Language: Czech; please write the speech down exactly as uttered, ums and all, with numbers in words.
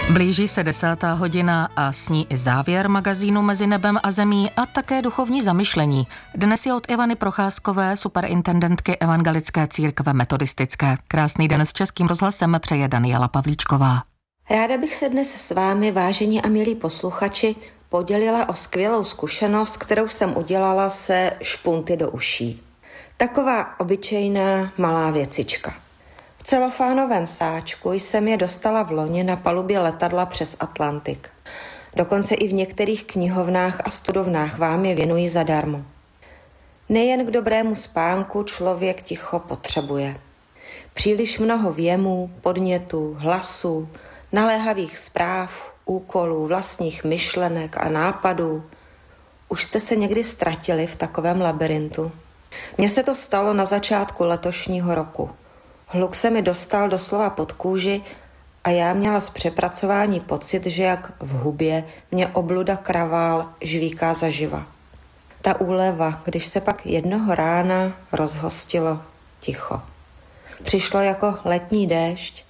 Blíží se desátá hodina a s ní i závěr magazínu Mezi nebem a zemí a také duchovní zamyšlení. Dnes je od Ivany Procházkové, superintendentky Evangelické církve metodistické. Krásný den s Českým rozhlasem přeje Daniela Pavlíčková. Ráda bych se dnes s vámi, vážení a milí posluchači, podělila o skvělou zkušenost, kterou jsem udělala se špunty do uší. Taková obyčejná malá věcička. V celofánovém sáčku jsem je dostala v loni na palubě letadla přes Atlantik. Dokonce i v některých knihovnách a studovnách vám je věnují zadarmo. Nejen k dobrému spánku člověk ticho potřebuje. Příliš mnoho věmů, podnětů, hlasů, naléhavých zpráv, úkolů, vlastních myšlenek a nápadů. Už jste se někdy ztratili v takovém labirintu? Mně se to stalo na začátku letošního roku. Hluk se mi dostal doslova pod kůži a já měla z přepracování pocit, že jak v hubě mě obluda kravál žvíká zaživa. Ta úleva, když se pak jednoho rána rozhostilo ticho. Přišlo jako letní déšť